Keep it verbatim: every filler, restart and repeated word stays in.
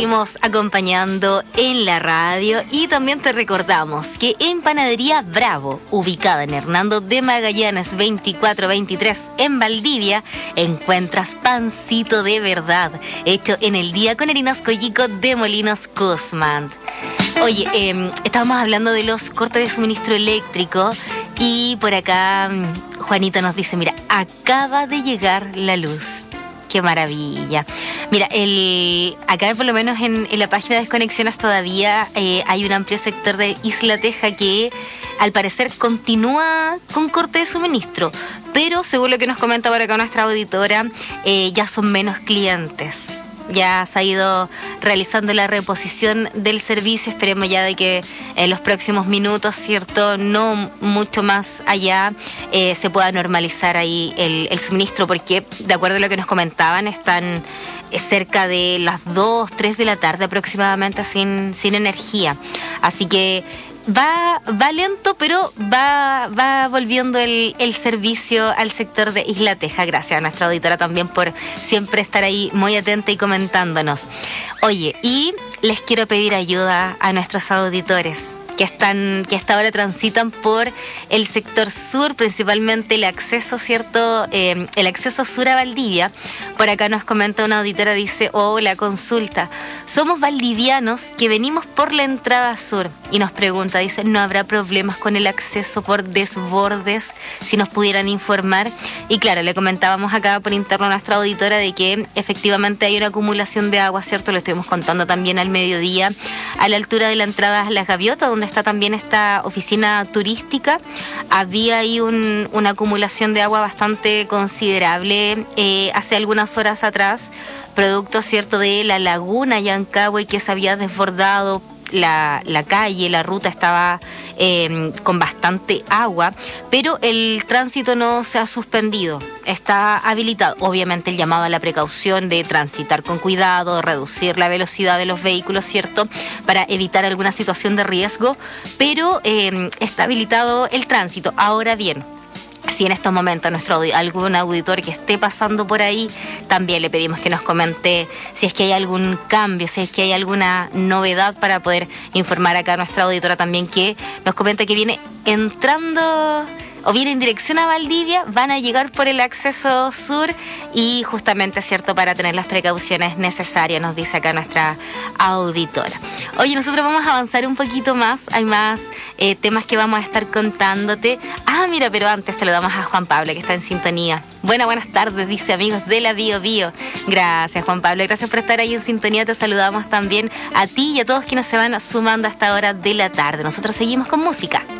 seguimos acompañando en la radio y también te recordamos que en Panadería Bravo, ubicada en Hernando de Magallanes veinticuatro veintitrés en Valdivia, encuentras pancito de verdad, hecho en el día con harinas Collico de Molinos Cusman. Oye, eh, estábamos hablando de los cortes de suministro eléctrico y por acá Juanito nos dice, mira, acaba de llegar la luz. ¡Qué maravilla! Mira, el, acá por lo menos en, en la página de Desconexiones todavía eh, hay un amplio sector de Isla Teja que al parecer continúa con corte de suministro, pero según lo que nos comenta por acá nuestra auditora, eh, ya son menos clientes. Ya se ha ido realizando la reposición del servicio. Esperemos ya de que en los próximos minutos, ¿cierto? No mucho más allá, eh, se pueda normalizar ahí el, el suministro, porque de acuerdo a lo que nos comentaban, están cerca de las dos, tres de la tarde aproximadamente sin, sin energía. Así que Va, va lento, pero va, va volviendo el, el servicio al sector de Isla Teja. Gracias a nuestra auditora también por siempre estar ahí muy atenta y comentándonos. Oye, y les quiero pedir ayuda a nuestros auditores que están, que hasta ahora transitan por el sector sur, principalmente el acceso, ¿cierto? Eh, el acceso sur a Valdivia. Por acá nos comenta una auditora, dice, hola, consulta. Somos valdivianos que venimos por la entrada sur y nos pregunta, dice, ¿no habrá problemas con el acceso por desbordes? Si nos pudieran informar. Y claro, le comentábamos acá por interno a nuestra auditora de que efectivamente hay una acumulación de agua, ¿cierto? Lo estuvimos contando también al mediodía, a la altura de la entrada a Las Gaviotas, donde está también esta oficina turística. Había ahí un, una acumulación de agua bastante considerable eh, hace algunas horas atrás, producto, ¿cierto?, de la laguna Yancahue que se había desbordado. La, la calle, la ruta estaba eh, con bastante agua, pero el tránsito no se ha suspendido, está habilitado. Obviamente el llamado a la precaución de transitar con cuidado, reducir la velocidad de los vehículos, ¿cierto?, para evitar alguna situación de riesgo, pero eh, está habilitado el tránsito. Ahora bien, si en estos momentos nuestro algún auditor que esté pasando por ahí, también le pedimos que nos comente si es que hay algún cambio, si es que hay alguna novedad para poder informar acá a nuestra auditora también, que nos comenta que viene entrando o viene en dirección a Valdivia, van a llegar por el acceso sur y justamente, ¿cierto?, para tener las precauciones necesarias, nos dice acá nuestra auditora. Oye, nosotros vamos a avanzar un poquito más, hay más eh, temas que vamos a estar contándote. Ah, mira, pero antes saludamos a Juan Pablo, que está en sintonía. Buenas, buenas tardes, dice, amigos de la Bio Bio. Gracias, Juan Pablo, gracias por estar ahí en sintonía. Te saludamos también a ti y a todos quienes se van sumando a esta hora de la tarde. Nosotros seguimos con música.